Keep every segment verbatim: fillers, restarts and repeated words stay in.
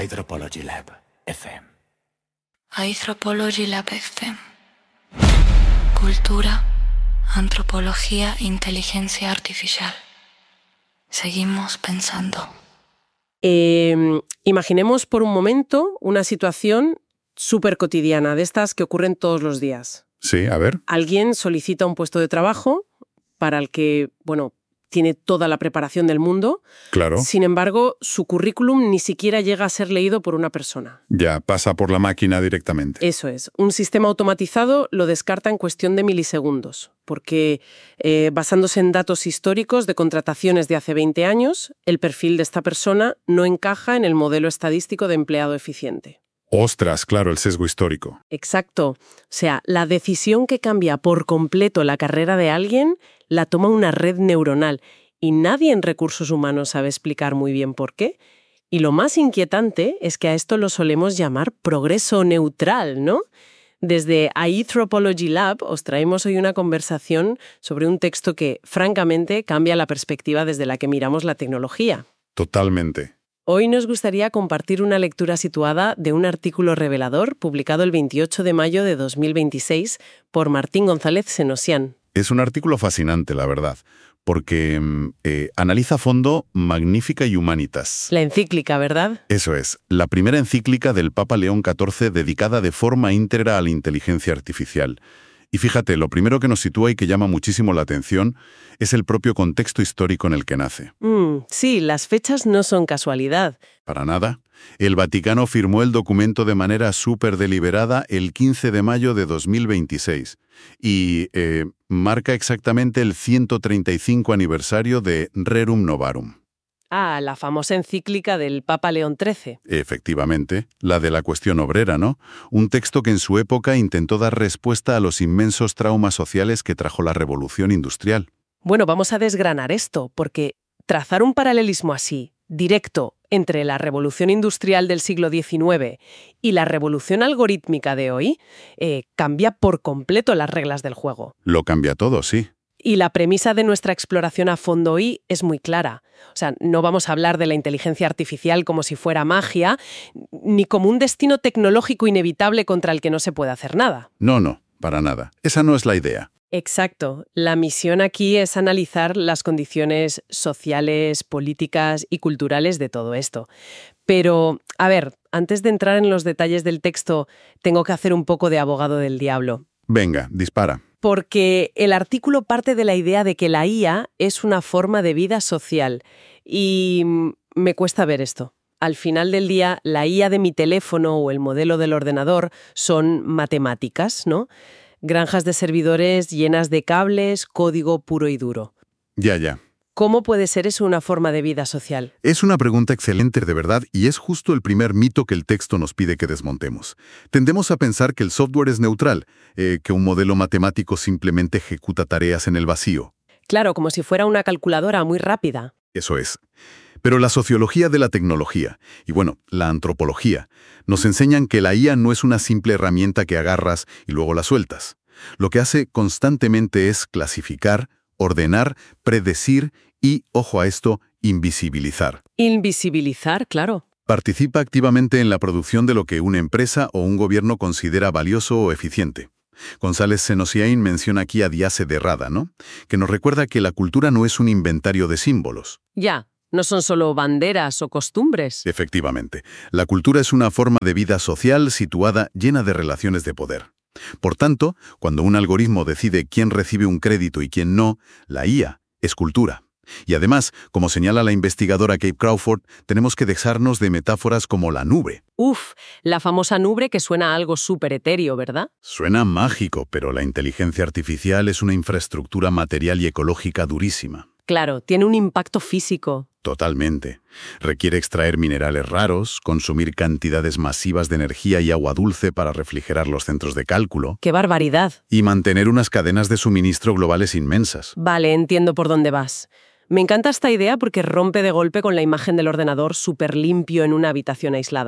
Anthropology Lab F M. Anthropology Lab F M. Cultura, antropología, inteligencia artificial. Seguimos pensando. Eh, imaginemos por un momento una situación súper cotidiana, de estas que ocurren todos los días. Sí, a ver. Alguien solicita un puesto de trabajo para el que, bueno, tiene toda la preparación del mundo. Claro. Sin embargo, su currículum ni siquiera llega a ser leído por una persona. Ya, pasa por la máquina directamente. Eso es. Un sistema automatizado lo descarta en cuestión de milisegundos, porque eh, basándose en datos históricos de contrataciones de hace veinte años, el perfil de esta persona no encaja en el modelo estadístico de empleado eficiente. Ostras, claro, el sesgo histórico. Exacto. O sea, la decisión que cambia por completo la carrera de alguien la toma una red neuronal y nadie en recursos humanos sabe explicar muy bien por qué. Y lo más inquietante es que a esto lo solemos llamar progreso neutral, ¿no? Desde Anthropology Lab os traemos hoy una conversación sobre un texto que, francamente, cambia la perspectiva desde la que miramos la tecnología. Totalmente. Hoy nos gustaría compartir una lectura situada de un artículo revelador publicado el veintiocho de mayo de dos mil veintiséis por Martín González Senosian. Es un artículo fascinante, la verdad, porque eh, analiza a fondo Magnificat Humanitas. La encíclica, ¿verdad? Eso es, la primera encíclica del Papa León catorce dedicada de forma íntegra a la inteligencia artificial. Y fíjate, lo primero que nos sitúa y que llama muchísimo la atención es el propio contexto histórico en el que nace. Mm, sí, las fechas no son casualidad. Para nada. El Vaticano firmó el documento de manera súper deliberada el quince de mayo de dos mil veintiséis y eh, marca exactamente el ciento treinta y cinco aniversario de Rerum Novarum. Ah, la famosa encíclica del Papa León trece. Efectivamente, la de la cuestión obrera, ¿no? Un texto que en su época intentó dar respuesta a los inmensos traumas sociales que trajo la revolución industrial. Bueno, vamos a desgranar esto, porque trazar un paralelismo así, directo, entre la revolución industrial del siglo diecinueve y la revolución algorítmica de hoy, eh, cambia por completo las reglas del juego. Lo cambia todo, sí. Y la premisa de nuestra exploración a fondo hoy es muy clara. O sea, no vamos a hablar de la inteligencia artificial como si fuera magia, ni como un destino tecnológico inevitable contra el que no se puede hacer nada. No, no, para nada. Esa no es la idea. Exacto. La misión aquí es analizar las condiciones sociales, políticas y culturales de todo esto. Pero, a ver, antes de entrar en los detalles del texto, tengo que hacer un poco de abogado del diablo. Venga, dispara. Porque el artículo parte de la idea de que la I A es una forma de vida social. Y me cuesta ver esto. Al final del día, la I A de mi teléfono o el modelo del ordenador son matemáticas, ¿no? Granjas de servidores llenas de cables, código puro y duro. Ya, ya. ¿Cómo puede ser eso una forma de vida social? Es una pregunta excelente de verdad y es justo el primer mito que el texto nos pide que desmontemos. Tendemos a pensar que el software es neutral, eh, que un modelo matemático simplemente ejecuta tareas en el vacío. Claro, como si fuera una calculadora muy rápida. Eso es. Pero la sociología de la tecnología, y bueno, la antropología, nos enseñan que la I A no es una simple herramienta que agarras y luego la sueltas. Lo que hace constantemente es clasificar, ordenar, predecir y, ojo a esto, invisibilizar. Invisibilizar, claro. Participa activamente en la producción de lo que una empresa o un gobierno considera valioso o eficiente. González Senosian menciona aquí a Díaz de Rada, ¿no? Que nos recuerda que la cultura no es un inventario de símbolos. Ya, no son solo banderas o costumbres. Efectivamente. La cultura es una forma de vida social situada llena de relaciones de poder. Por tanto, cuando un algoritmo decide quién recibe un crédito y quién no, la I A es cultura. Y además, como señala la investigadora Kate Crawford, tenemos que dejarnos de metáforas como la nube. Uf, la famosa nube que suena a algo súper etéreo, ¿verdad? Suena mágico, pero la inteligencia artificial es una infraestructura material y ecológica durísima. Claro, tiene un impacto físico. Totalmente. Requiere extraer minerales raros, consumir cantidades masivas de energía y agua dulce para refrigerar los centros de cálculo. ¡Qué barbaridad! Y mantener unas cadenas de suministro globales inmensas. Vale, entiendo por dónde vas. Me encanta esta idea porque rompe de golpe con la imagen del ordenador súper limpio en una habitación aislada.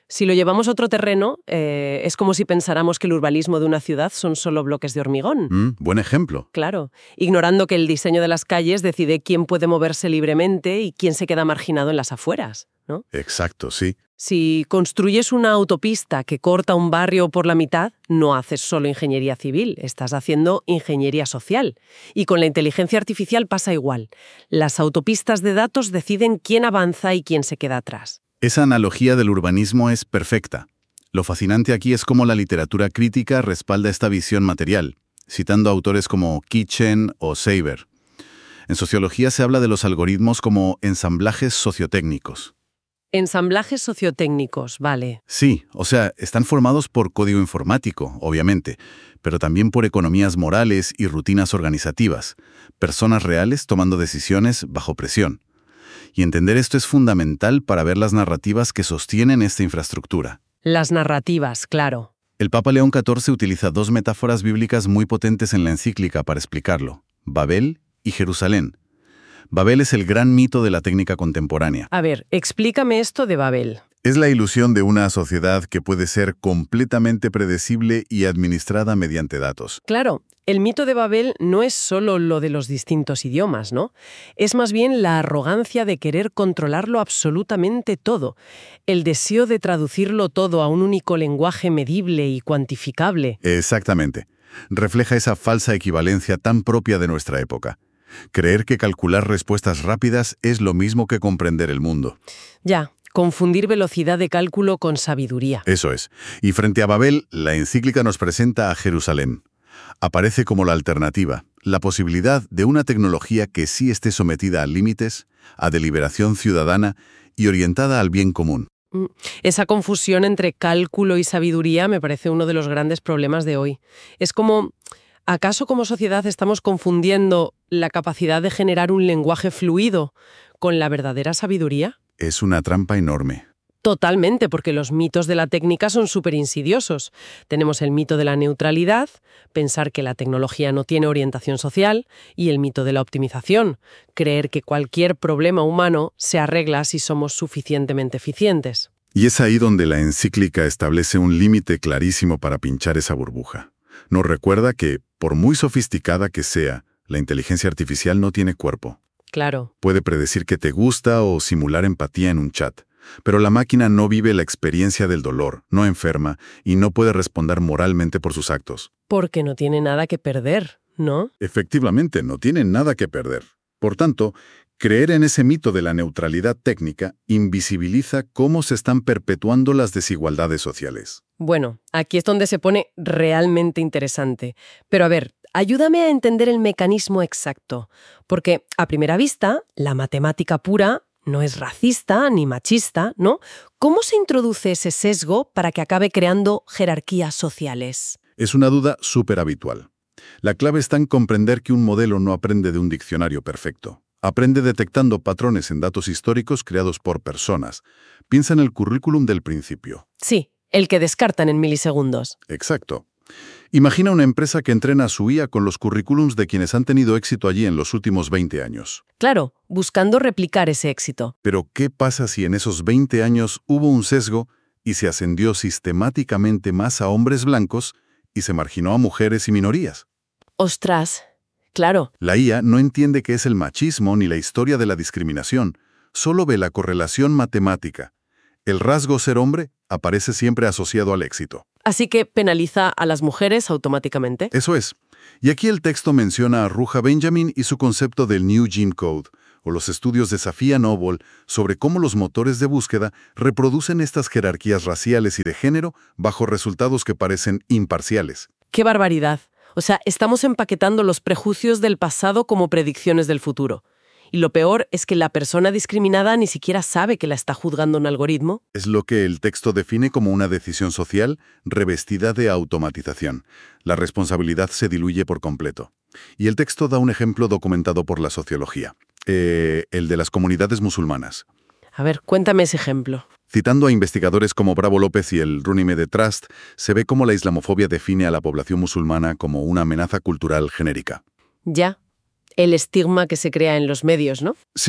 Si lo llevamos a otro terreno, eh, es como si pensáramos que el urbanismo de una ciudad son solo bloques de hormigón. Mm, buen ejemplo. Claro, ignorando que el diseño de las calles decide quién puede moverse libremente y quién se queda marginado en las afueras, ¿no? Exacto, sí. Si construyes una autopista que corta un barrio por la mitad, no haces solo ingeniería civil, estás haciendo ingeniería social. Y con la inteligencia artificial pasa igual. Las autopistas de datos deciden quién avanza y quién se queda atrás. Esa analogía del urbanismo es perfecta. Lo fascinante aquí es cómo la literatura crítica respalda esta visión material, citando autores como Kitchen o Seiber. En sociología se habla de los algoritmos como ensamblajes sociotécnicos. Ensamblajes sociotécnicos, vale. Sí, o sea, están formados por código informático, obviamente, pero también por economías morales y rutinas organizativas, personas reales tomando decisiones bajo presión. Y entender esto es fundamental para ver las narrativas que sostienen esta infraestructura. Las narrativas, claro. El Papa León catorce utiliza dos metáforas bíblicas muy potentes en la encíclica para explicarlo: Babel y Jerusalén. Babel es el gran mito de la técnica contemporánea. A ver, explícame esto de Babel. Es la ilusión de una sociedad que puede ser completamente predecible y administrada mediante datos. Claro, el mito de Babel no es solo lo de los distintos idiomas, ¿no? Es más bien la arrogancia de querer controlarlo absolutamente todo, el deseo de traducirlo todo a un único lenguaje medible y cuantificable. Exactamente. Refleja esa falsa equivalencia tan propia de nuestra época. Creer que calcular respuestas rápidas es lo mismo que comprender el mundo. Ya, confundir velocidad de cálculo con sabiduría. Eso es. Y frente a Babel, la encíclica nos presenta a Jerusalén. Aparece como la alternativa, la posibilidad de una tecnología que sí esté sometida a límites, a deliberación ciudadana y orientada al bien común. Esa confusión entre cálculo y sabiduría me parece uno de los grandes problemas de hoy. Es como, ¿acaso como sociedad estamos confundiendo la capacidad de generar un lenguaje fluido con la verdadera sabiduría? Es una trampa enorme. Totalmente, porque los mitos de la técnica son súper insidiosos. Tenemos el mito de la neutralidad, pensar que la tecnología no tiene orientación social, y el mito de la optimización, creer que cualquier problema humano se arregla si somos suficientemente eficientes. Y es ahí donde la encíclica establece un límite clarísimo para pinchar esa burbuja. Nos recuerda que, por muy sofisticada que sea, la inteligencia artificial no tiene cuerpo. Claro. Puede predecir que te gusta o simular empatía en un chat. Pero la máquina no vive la experiencia del dolor, no enferma y no puede responder moralmente por sus actos. Porque no tiene nada que perder, ¿no? Efectivamente, no tiene nada que perder. Por tanto, creer en ese mito de la neutralidad técnica invisibiliza cómo se están perpetuando las desigualdades sociales. Bueno, aquí es donde se pone realmente interesante. Pero a ver, ayúdame a entender el mecanismo exacto. Porque, a primera vista, la matemática pura no es racista ni machista, ¿no? ¿Cómo se introduce ese sesgo para que acabe creando jerarquías sociales? Es una duda súper habitual. La clave está en comprender que un modelo no aprende de un diccionario perfecto. Aprende detectando patrones en datos históricos creados por personas. Piensa en el currículum del principio. Sí, el que descartan en milisegundos. Exacto. Imagina una empresa que entrena a su I A con los currículums de quienes han tenido éxito allí en los últimos veinte años. Claro, buscando replicar ese éxito. Pero, ¿qué pasa si en esos veinte años hubo un sesgo y se ascendió sistemáticamente más a hombres blancos y se marginó a mujeres y minorías? Ostras, claro. La I A no entiende qué es el machismo ni la historia de la discriminación, solo ve la correlación matemática. El rasgo ser hombre aparece siempre asociado al éxito. Así que penaliza a las mujeres automáticamente. Eso es. Y aquí el texto menciona a Ruja Benjamin y su concepto del New Gene Code, o los estudios de Safiya Noble sobre cómo los motores de búsqueda reproducen estas jerarquías raciales y de género bajo resultados que parecen imparciales. ¡Qué barbaridad! O sea, estamos empaquetando los prejuicios del pasado como predicciones del futuro. Y lo peor es que la persona discriminada ni siquiera sabe que la está juzgando un algoritmo. Es lo que el texto define como una decisión social revestida de automatización. La responsabilidad se diluye por completo. Y el texto da un ejemplo documentado por la sociología, eh, el de las comunidades musulmanas. A ver, cuéntame ese ejemplo. Citando a investigadores como Bravo López y el Runnymede Trust, se ve cómo la islamofobia define a la población musulmana como una amenaza cultural genérica. Ya. El estigma que se crea en los medios, ¿no? Sí,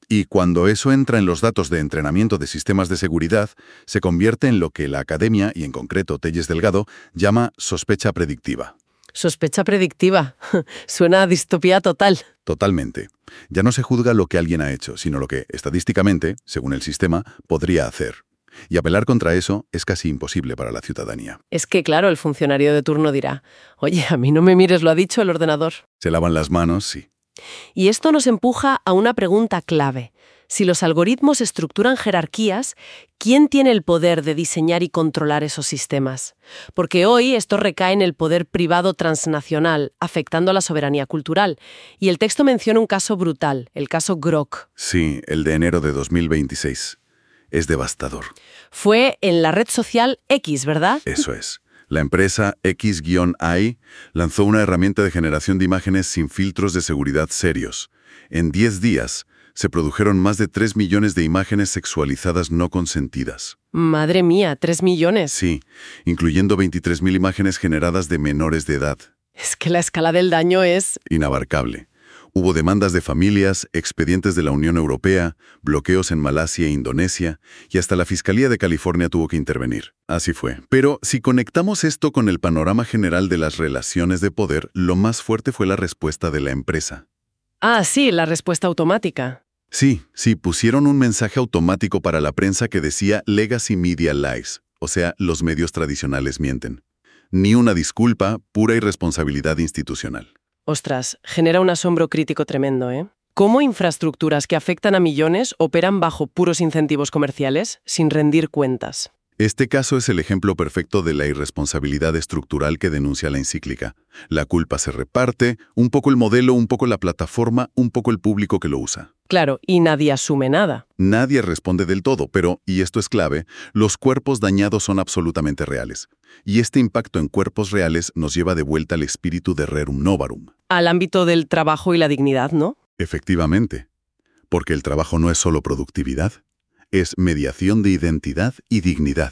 Y cuando eso entra en los datos de entrenamiento de sistemas de seguridad, se convierte en lo que la academia, y en concreto Telles Delgado, llama sospecha predictiva. Sospecha predictiva. Suena a distopía total. Totalmente. Ya no se juzga lo que alguien ha hecho, sino lo que, estadísticamente, según el sistema, podría hacer. Y apelar contra eso es casi imposible para la ciudadanía. Es que, claro, el funcionario de turno dirá, oye, a mí no me mires, lo ha dicho el ordenador. Se lavan las manos, sí. Y esto nos empuja a una pregunta clave. Si los algoritmos estructuran jerarquías, ¿quién tiene el poder de diseñar y controlar esos sistemas? Porque hoy esto recae en el poder privado transnacional, afectando a la soberanía cultural. Y el texto menciona un caso brutal, el caso Grok. Sí, el de enero de dos mil veintiséis. Es devastador. Fue en la red social X, ¿verdad? Eso es. La empresa X I lanzó una herramienta de generación de imágenes sin filtros de seguridad serios. En diez días, se produjeron más de tres millones de imágenes sexualizadas no consentidas. Madre mía, tres millones. Sí, incluyendo veintitrés mil imágenes generadas de menores de edad. Es que la escala del daño es... Inabarcable. Hubo demandas de familias, expedientes de la Unión Europea, bloqueos en Malasia e Indonesia, y hasta la Fiscalía de California tuvo que intervenir. Así fue. Pero si conectamos esto con el panorama general de las relaciones de poder, lo más fuerte fue la respuesta de la empresa. Ah, sí, la respuesta automática. Sí, sí, pusieron un mensaje automático para la prensa que decía Legacy Media Lies, o sea, los medios tradicionales mienten. Ni una disculpa, pura irresponsabilidad institucional. Ostras, genera un asombro crítico tremendo, ¿eh? ¿Cómo infraestructuras que afectan a millones operan bajo puros incentivos comerciales sin rendir cuentas? Este caso es el ejemplo perfecto de la irresponsabilidad estructural que denuncia la encíclica. La culpa se reparte, un poco el modelo, un poco la plataforma, un poco el público que lo usa. Claro, y nadie asume nada. Nadie responde del todo, pero, y esto es clave, los cuerpos dañados son absolutamente reales. Y este impacto en cuerpos reales nos lleva de vuelta al espíritu de Rerum Novarum. Al ámbito del trabajo y la dignidad, ¿no? Efectivamente. Porque el trabajo no es solo productividad. Es mediación de identidad y dignidad.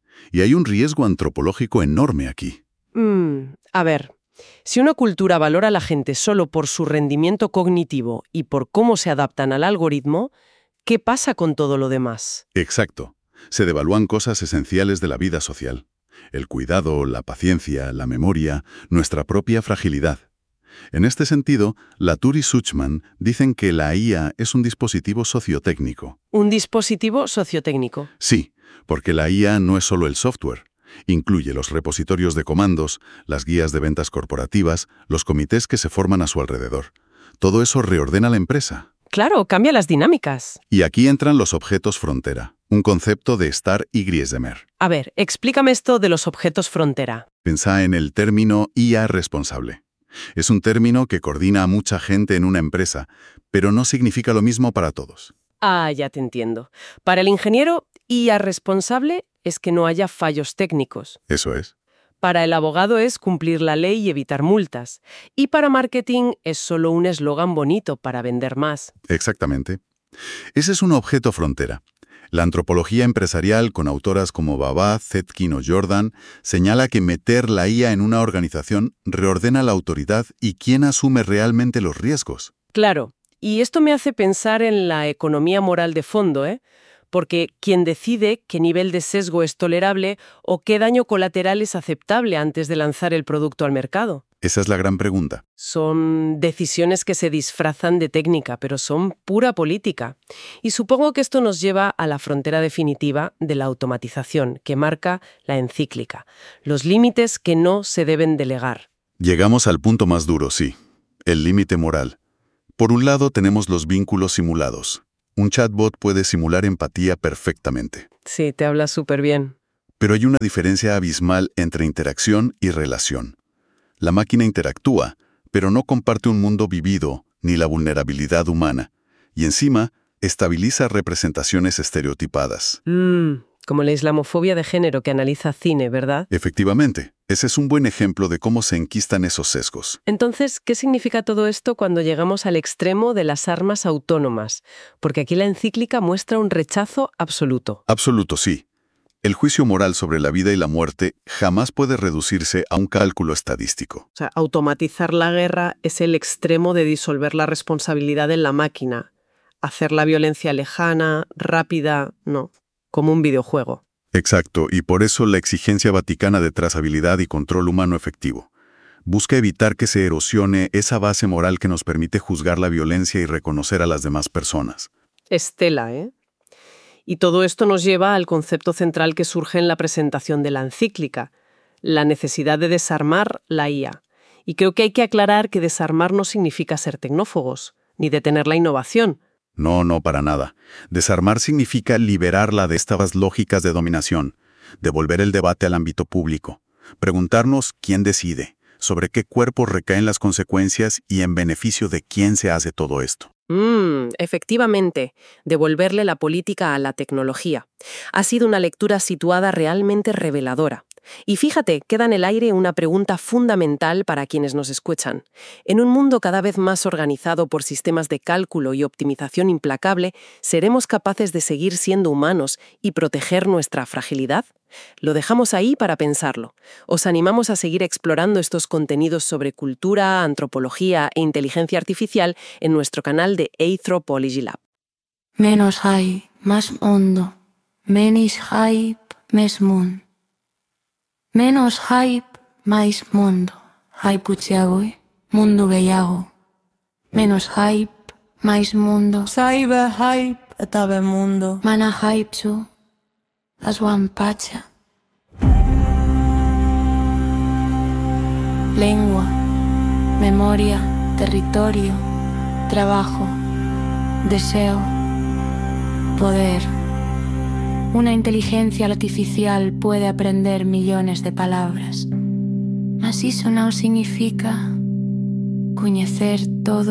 Y hay un riesgo antropológico enorme aquí. Mm, a ver, si una cultura valora a la gente solo por su rendimiento cognitivo y por cómo se adaptan al algoritmo, ¿qué pasa con todo lo demás? Exacto. Se devalúan cosas esenciales de la vida social. El cuidado, la paciencia, la memoria, nuestra propia fragilidad. En este sentido, Latour y Suchman dicen que la I A es un dispositivo sociotécnico. ¿Un dispositivo sociotécnico? Sí, porque la I A no es solo el software. Incluye los repositorios de comandos, las guías de ventas corporativas, los comités que se forman a su alrededor. Todo eso reordena la empresa. Claro, cambia las dinámicas. Y aquí entran los objetos frontera, un concepto de Starr y Griesemer. A ver, explícame esto de los objetos frontera. Pensá en el término I A responsable. Es un término que coordina a mucha gente en una empresa, pero no significa lo mismo para todos. Ah, ya te entiendo. Para el ingeniero, I A responsable es que no haya fallos técnicos. Eso es. Para el abogado es cumplir la ley y evitar multas. Y para marketing es solo un eslogan bonito para vender más. Exactamente. Ese es un objeto frontera. La antropología empresarial, con autoras como Baba, Zetkin o Jordan, señala que meter la I A en una organización reordena la autoridad y quién asume realmente los riesgos. Claro, y esto me hace pensar en la economía moral de fondo, ¿eh? Porque quien decide qué nivel de sesgo es tolerable o qué daño colateral es aceptable antes de lanzar el producto al mercado. Esa es la gran pregunta. Son decisiones que se disfrazan de técnica, pero son pura política. Y supongo que esto nos lleva a la frontera definitiva de la automatización, que marca la encíclica. Los límites que no se deben delegar. Llegamos al punto más duro, sí. El límite moral. Por un lado tenemos los vínculos simulados. Un chatbot puede simular empatía perfectamente. Sí, te hablas súper bien. Pero hay una diferencia abismal entre interacción y relación. La máquina interactúa, pero no comparte un mundo vivido ni la vulnerabilidad humana. Y encima, estabiliza representaciones estereotipadas. Mm, como la islamofobia de género que analiza cine, ¿verdad? Efectivamente, ese es un buen ejemplo de cómo se enquistan esos sesgos. Entonces, ¿qué significa todo esto cuando llegamos al extremo de las armas autónomas? Porque aquí la encíclica muestra un rechazo absoluto. Absoluto, sí. El juicio moral sobre la vida y la muerte jamás puede reducirse a un cálculo estadístico. O sea, automatizar la guerra es el extremo de disolver la responsabilidad en la máquina. hacer la violencia lejana, rápida, no, como un videojuego. Exacto, y por eso la exigencia vaticana de trazabilidad y control humano efectivo. Busca evitar que se erosione esa base moral que nos permite juzgar la violencia y reconocer a las demás personas. Estela, ¿eh? Y todo esto nos lleva al concepto central que surge en la presentación de la encíclica, la necesidad de desarmar la I A. Y creo que hay que aclarar que desarmar no significa ser tecnófobos, ni detener la innovación. No, no, para nada. Desarmar significa liberarla de estas lógicas de dominación, devolver el debate al ámbito público, preguntarnos quién decide, sobre qué cuerpos recaen las consecuencias y en beneficio de quién se hace todo esto. Mm, efectivamente, devolverle la política a la tecnología. Ha sido una lectura situada realmente reveladora. Y fíjate, queda en el aire una pregunta fundamental para quienes nos escuchan. En un mundo cada vez más organizado por sistemas de cálculo y optimización implacable, ¿seremos capaces de seguir siendo humanos y proteger nuestra fragilidad? Lo dejamos ahí para pensarlo. Os animamos a seguir explorando estos contenidos sobre cultura, antropología e inteligencia artificial en nuestro canal de Anthropology Lab. Menos hype, más mundo. Menos hype, más mundo. Menos hype, más mundo. Hype gutxiago, mundu gehiago. Menos hype, más mundo. Cyber hype eta be mundo. Mana hype zu, azuan patxa. Lengua, memoria, territorio, trabajo, deseo, poder. Una inteligencia artificial puede aprender millones de palabras, mas iso non significa coñecer todo